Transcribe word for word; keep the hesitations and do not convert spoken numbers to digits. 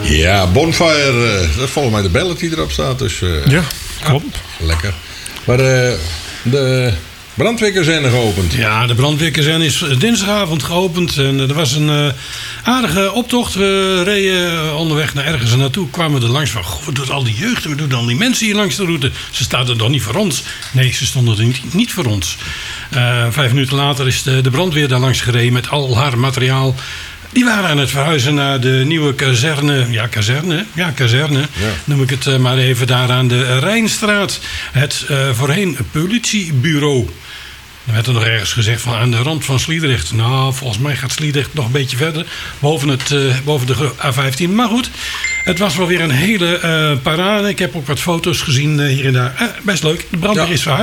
Ja, Bonfire, uh, dat is volgens mij de ballad die erop staat. Dus, uh, ja, klopt. Ah, lekker. Maar uh, de brandweerkazerne geopend. Ja, de brandweerkazerne is dinsdagavond geopend. En er was een uh, aardige optocht. We reden onderweg naar ergens naartoe. Kwamen we er langs van, goh, wat doet al die jeugd? Wat doen al die mensen hier langs de route? Ze staan er toch niet voor ons? Nee, ze stonden er niet, niet voor ons. Uh, vijf minuten later is de, de brandweer daar langs gereden met al haar materiaal. Die waren aan het verhuizen naar de nieuwe kazerne. Ja, kazerne. Ja, kazerne. Ja. Noem ik het maar even daar aan de Rijnstraat. Het uh, voorheen politiebureau. Er werd er nog ergens gezegd van aan de rand van Sliedrecht. Nou, volgens mij gaat Sliedrecht nog een beetje verder. Boven, het, uh, boven de A vijftien. Maar goed, het was wel weer een hele uh, parade. Ik heb ook wat foto's gezien uh, hier en daar. Uh, best leuk. De brandweer ja. is verhuisd.